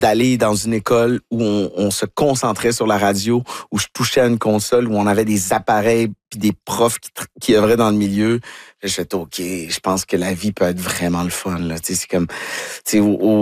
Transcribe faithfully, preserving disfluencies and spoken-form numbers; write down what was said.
d'aller dans une école où on, on se concentrait sur la radio, où je touchais à une console, où on avait des appareils puis des profs qui, qui œuvraient dans le milieu. Je fais OK, je pense que la vie peut être vraiment le fun. Là. C'est comme, au,